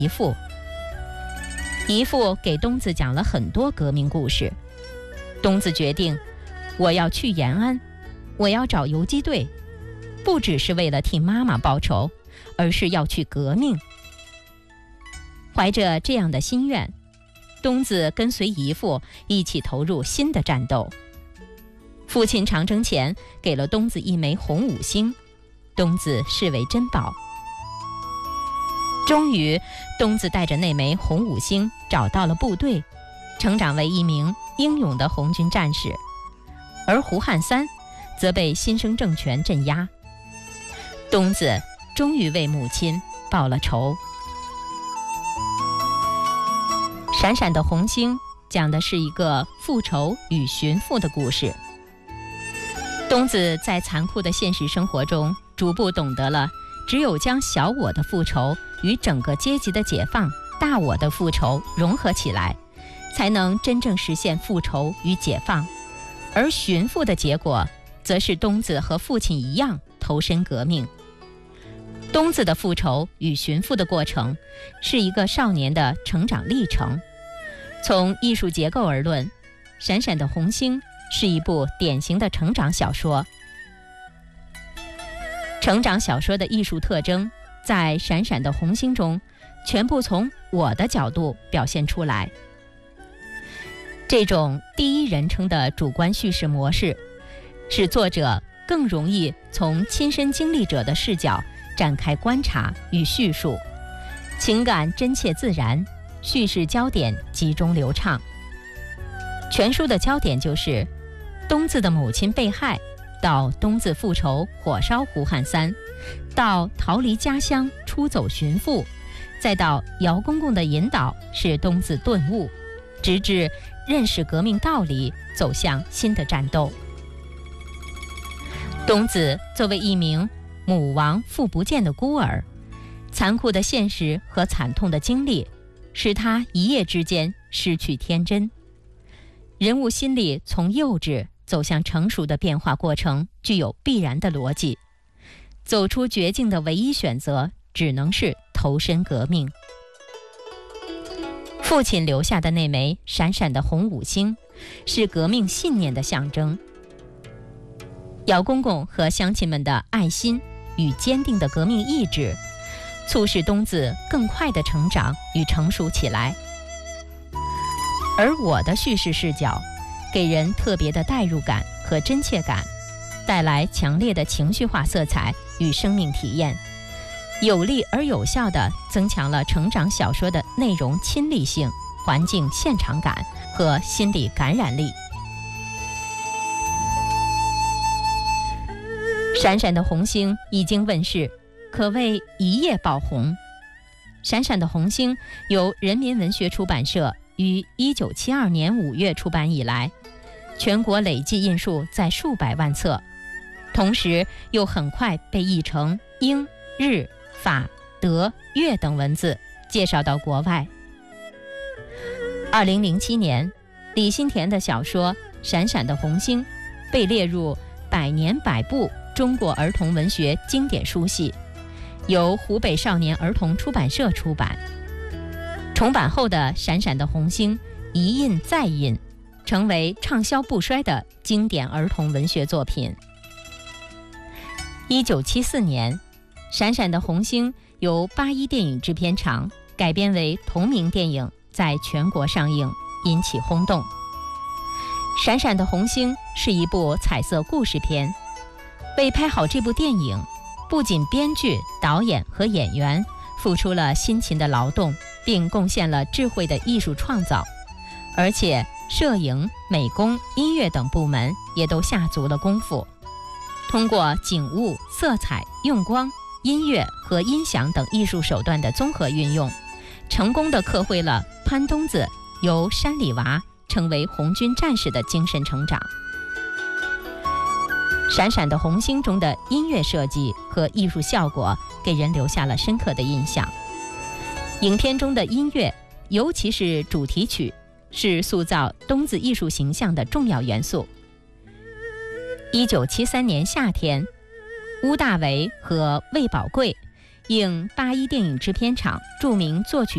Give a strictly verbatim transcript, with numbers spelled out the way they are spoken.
姨父。姨父给东子讲了很多革命故事。东子决定，我要去延安，我要找游击队，不只是为了替妈妈报仇，而是要去革命。怀着这样的心愿，东子跟随姨父一起投入新的战斗。父亲长征前给了东子一枚红五星，东子视为珍宝。终于，东子带着那枚红五星找到了部队，成长为一名英勇的红军战士。而胡汉三则被新生政权镇压。东子终于为母亲报了仇。闪闪的红星讲的是一个复仇与寻父的故事。东子在残酷的现实生活中逐步懂得了，只有将小我的复仇与整个阶级的解放、大我的复仇融合起来，才能真正实现复仇与解放。而寻父的结果，则是东子和父亲一样投身革命。东子的复仇与寻父的过程，是一个少年的成长历程。从艺术结构而论，《闪闪的红星》是一部典型的成长小说。成长小说的艺术特征，在《闪闪的红星》中全部从我的角度表现出来。这种第一人称的主观叙事模式，使作者更容易从亲身经历者的视角展开观察与叙述，情感真切自然，叙事焦点集中流畅。全书的焦点就是东子的母亲被害，到东子复仇火烧胡汉三，到逃离家乡出走寻父，再到姚公公的引导使东子顿悟，直至认识革命道理，走向新的战斗。东子作为一名母亡父不见的孤儿，残酷的现实和惨痛的经历使他一夜之间失去天真。人物心理从幼稚走向成熟的变化过程具有必然的逻辑，走出绝境的唯一选择只能是投身革命。父亲留下的那枚闪闪的红五星，是革命信念的象征。姚公公和乡亲们的爱心与坚定的革命意志，促使东子更快地成长与成熟起来。而我的叙事视角，给人特别的代入感和真切感，带来强烈的情绪化色彩与生命体验，有力而有效地增强了成长小说的内容亲历性、环境现场感和心理感染力。闪闪的红星已经问世，可谓一夜爆红。闪闪的红星由人民文学出版社于一九七二年五月出版以来，全国累计印数在数百万册，同时又很快被译成英、日、法、德、越等文字，介绍到国外。二零零七年，李新田的小说《闪闪的红星》被列入百年百部中国儿童文学经典书系，由湖北少年儿童出版社出版。重版后的《闪闪的红星》一印再印，成为畅销不衰的经典儿童文学作品。一九七四年，《闪闪的红星》由八一电影制片厂改编为同名电影，在全国上映，引起轰动。《闪闪的红星》是一部彩色故事片，为拍好这部电影，不仅编剧、导演和演员付出了辛勤的劳动，并贡献了智慧的艺术创造，而且摄影、美工、音乐等部门也都下足了功夫。通过景物、色彩、用光、音乐和音响等艺术手段的综合运用，成功地刻绘了潘冬子由山里娃成为红军战士的精神成长。闪闪的红星中的音乐设计和艺术效果给人留下了深刻的印象。影片中的音乐，尤其是主题曲，是塑造冬子艺术形象的重要元素。一九七三年夏天，邬大为和魏宝贵应八一电影制片厂著名作曲